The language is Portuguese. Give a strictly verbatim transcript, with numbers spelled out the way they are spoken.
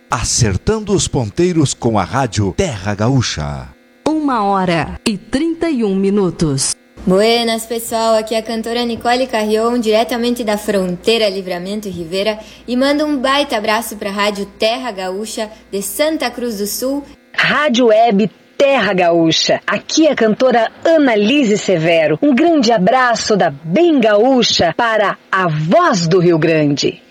Acertando os ponteiros com a rádio Terra Gaúcha. Uma hora e trinta e um minutos. Buenas, pessoal, aqui é a cantora Nicole Carrion, diretamente da fronteira Livramento e Rivera, e manda um baita abraço para a rádio Terra Gaúcha de Santa Cruz do Sul. Rádio Web Terra Gaúcha, aqui é a cantora Annalise Severo. Um grande abraço da Bem Gaúcha para a Voz do Rio Grande.